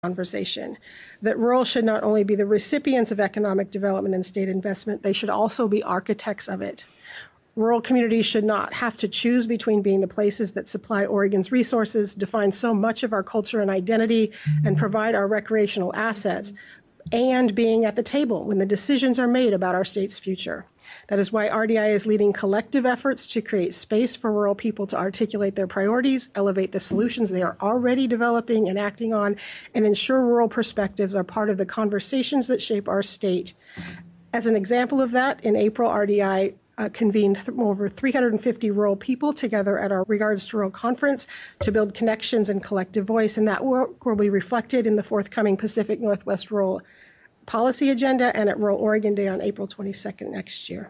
conversation, that rural should not only be the recipients of economic development and state investment, they should also be architects of it. Rural communities should not have to choose between being the places that supply Oregon's resources, define so much of our culture and identity, and provide our recreational assets, and being at the table when the decisions are made about our state's future. That is why RDI is leading collective efforts to create space for rural people to articulate their priorities, elevate the solutions they are already developing and acting on, and ensure rural perspectives are part of the conversations that shape our state. As an example of that, in April, RDI convened over 350 rural people together at our Regards to Rural conference to build connections and collective voice, and that work will be reflected in the forthcoming Pacific Northwest Rural Policy Agenda and at Rural Oregon Day on April 22nd next year.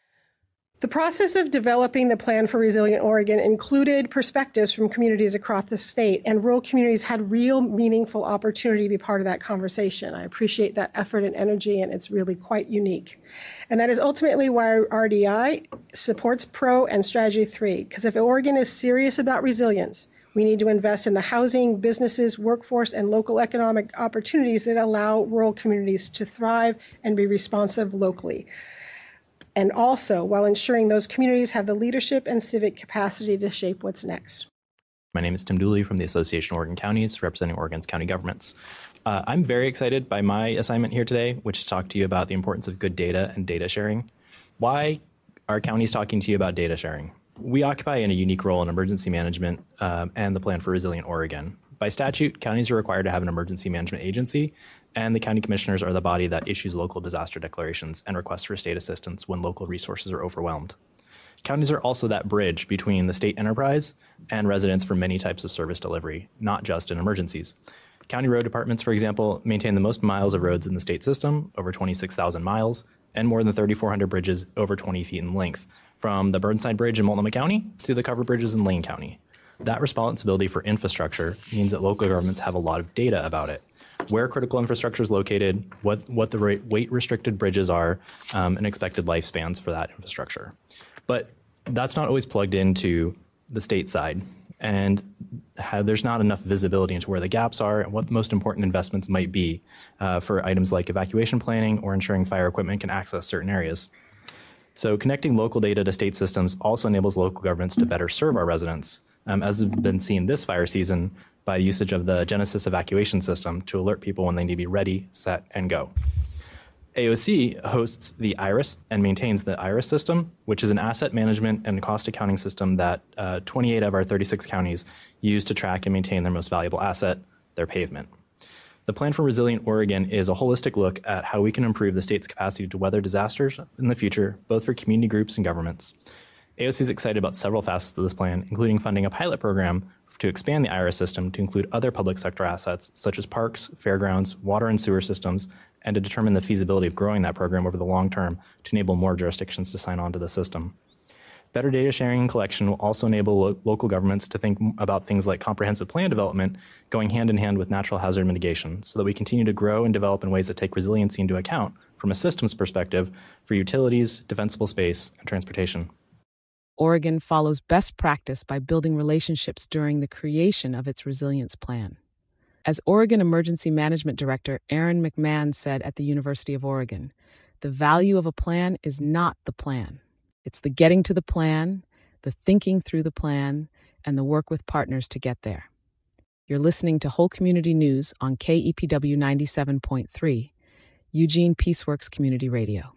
The process of developing the Plan for Resilient Oregon included perspectives from communities across the state, and rural communities had real meaningful opportunity to be part of that conversation. I appreciate that effort and energy, and it's really quite unique. And that is ultimately why RDI supports PRO and Strategy 3, because if Oregon is serious about resilience, we need to invest in the housing, businesses, workforce, and local economic opportunities that allow rural communities to thrive and be responsive locally. And also while ensuring those communities have the leadership and civic capacity to shape what's next. My name is Tim Dooley from the Association of Oregon Counties, representing Oregon's county governments. I'm very excited by my assignment here today, which is to talk to you about the importance of good data and data sharing. Why are counties talking to you about data sharing? We occupy in a unique role in emergency management and the Plan for Resilient Oregon. By statute, counties are required to have an emergency management agency, and the county commissioners are the body that issues local disaster declarations and requests for state assistance when local resources are overwhelmed. Counties are also that bridge between the state enterprise and residents for many types of service delivery, not just in emergencies. County road departments, for example, maintain the most miles of roads in the state system, over 26,000 miles, and more than 3,400 bridges over 20 feet in length, from the Burnside Bridge in Multnomah County to the covered bridges in Lane County. That responsibility for infrastructure means that local governments have a lot of data about it. Where critical infrastructure is located, what the weight-restricted bridges are, and expected lifespans for that infrastructure. But that's not always plugged into the state side, and there's not enough visibility into where the gaps are and what the most important investments might be for items like evacuation planning or ensuring fire equipment can access certain areas. So connecting local data to state systems also enables local governments to better serve our residents, as has been seen this fire season by usage of the Genesis evacuation system to alert people when they need to be ready, set, and go. AOC hosts the IRIS and maintains the IRIS system, which is an asset management and cost accounting system that 28 of our 36 counties use to track and maintain their most valuable asset, their pavement. The Plan for Resilient Oregon is a holistic look at how we can improve the state's capacity to weather disasters in the future, both for community groups and governments. AOC is excited about several facets of this plan, including funding a pilot program to expand the IRIS system to include other public sector assets such as parks, fairgrounds, water and sewer systems, and to determine the feasibility of growing that program over the long term to enable more jurisdictions to sign on to the system. Better data sharing and collection will also enable local governments to think about things like comprehensive plan development going hand in hand with natural hazard mitigation so that we continue to grow and develop in ways that take resiliency into account from a systems perspective for utilities, defensible space, and transportation. Oregon follows best practice by building relationships during the creation of its resilience plan. As Oregon Emergency Management Director Aaron McMahon said at the University of Oregon, the value of a plan is not the plan. It's the getting to the plan, the thinking through the plan, and the work with partners to get there. You're listening to Whole Community News on KEPW 97.3, Eugene Peaceworks Community Radio.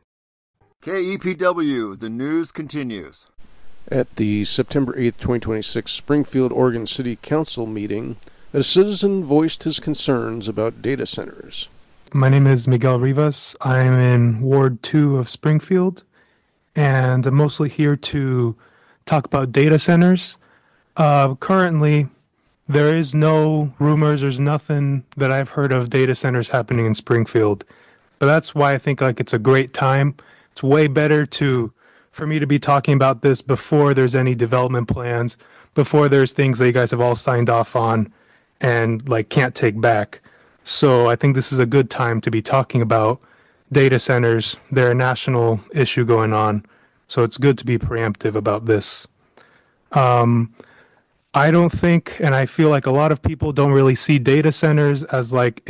KEPW, the news continues. At the September 8th, 2026 Springfield, Oregon City Council meeting, a citizen voiced his concerns about data centers. My name is Miguel Rivas. I'm in Ward 2 of Springfield, and I'm mostly here to talk about data centers. Currently, there is no rumors, there's nothing that I've heard of data centers happening in Springfield. But that's why I think it's a great time. It's way better for me to be talking about this before there's any development plans, before there's things that you guys have all signed off on and can't take back. So I think this is a good time to be talking about data centers. They're a national issue going on, so it's good to be preemptive about this. I don't think, and I feel like a lot of people don't really see data centers as